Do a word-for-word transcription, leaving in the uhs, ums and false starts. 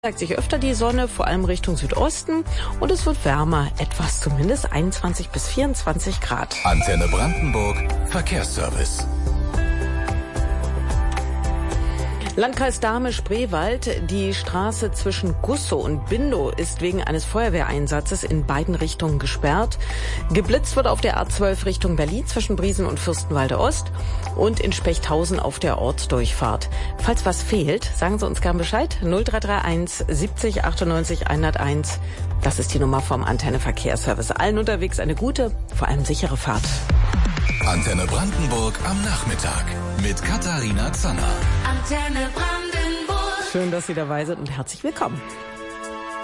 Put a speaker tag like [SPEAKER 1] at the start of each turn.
[SPEAKER 1] Zeigt sich öfter die Sonne, vor allem Richtung Südosten, und es wird wärmer, etwas zumindest einundzwanzig bis vierundzwanzig Grad.
[SPEAKER 2] Antenne Brandenburg, Verkehrsservice.
[SPEAKER 1] Landkreis Dahme-Spreewald. Die Straße zwischen Gussow und Bindow ist wegen eines Feuerwehreinsatzes in beiden Richtungen gesperrt. Geblitzt wird auf der A zwölf Richtung Berlin zwischen Briesen und Fürstenwalde Ost und in Spechthausen auf der Ortsdurchfahrt. Falls was fehlt, sagen Sie uns gern Bescheid. null drei drei eins siebzig achtundneunzig hunderteins. Das ist die Nummer vom Antenne Verkehrsservice. Allen unterwegs eine gute, vor allem sichere Fahrt.
[SPEAKER 2] Antenne Brandenburg am Nachmittag mit Katharina Zanner.
[SPEAKER 3] Antenne Brandenburg.
[SPEAKER 1] Schön, dass Sie dabei sind und herzlich willkommen.